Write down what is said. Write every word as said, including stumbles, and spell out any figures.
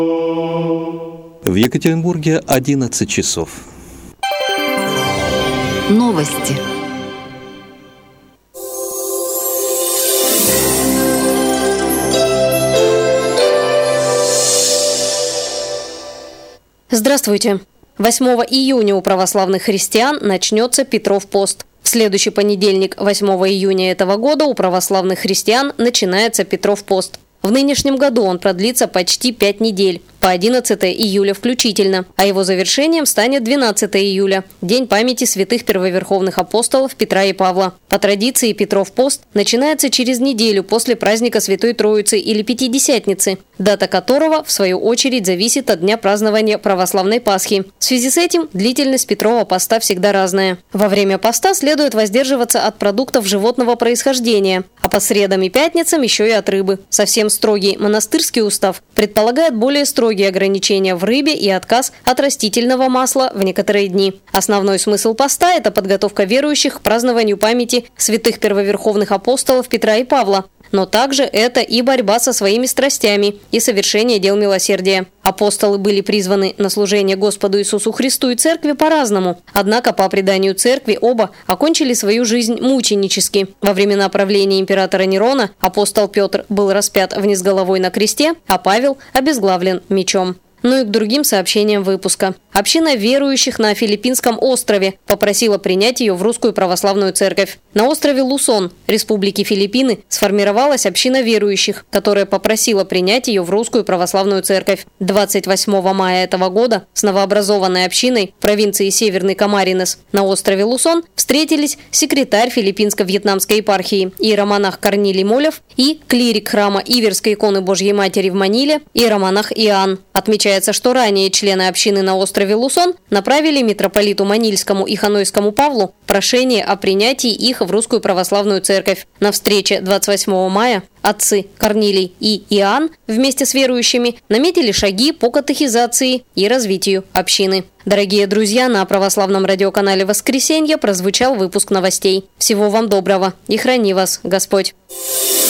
В Екатеринбурге одиннадцать часов. Новости. Здравствуйте. восьмого июня у православных христиан начнется Петров пост. В следующий понедельник, восьмого июня этого года, у православных христиан начинается Петров пост. В нынешнем году он продлится почти пять недель, по одиннадцатое июля включительно, а его завершением станет двенадцатое июля, день памяти святых первоверховных апостолов Петра и Павла. По традиции Петров пост начинается через неделю после праздника Святой Троицы или Пятидесятницы, дата которого, в свою очередь, зависит от дня празднования православной Пасхи. В связи с этим длительность Петрова поста всегда разная. Во время поста следует воздерживаться от продуктов животного происхождения, а по средам и пятницам еще и от рыбы. Совсем строгий монастырский устав предполагает более строгие ограничения в рыбе и отказ от растительного масла в некоторые дни. Основной смысл поста – это подготовка верующих к празднованию памяти святых первоверховных апостолов Петра и Павла. Но также это и борьба со своими страстями и совершение дел милосердия. Апостолы были призваны на служение Господу Иисусу Христу и Церкви по-разному. Однако, по преданию Церкви, оба окончили свою жизнь мученически. Во времена правления императора Нерона апостол Петр был распят вниз головой на кресте, а Павел обезглавлен мечом. Ну и к другим сообщениям выпуска. Община верующих на Филиппинском острове попросила принять ее в Русскую Православную Церковь. На острове Лусон, Республики Филиппины, сформировалась община верующих, которая попросила принять ее в Русскую Православную Церковь. двадцать восьмого мая этого года с новообразованной общиной провинции Северный Камаринес на острове Лусон встретились секретарь филиппинско-вьетнамской епархии иеромонах Корнилий Молев и клирик храма Иверской иконы Божьей Матери в Маниле иеромонах Иоанн. Отмечается, что ранее члены общины на острове Лусон направили митрополиту Манильскому и Ханойскому Павлу прошение о принятии их в Русскую Православную Церковь. На встрече двадцать восьмого мая отцы Корнилий и Иоанн вместе с верующими наметили шаги по катехизации и развитию общины. Дорогие друзья, на православном радиоканале «Воскресенье» прозвучал выпуск новостей. Всего вам доброго и храни вас Господь!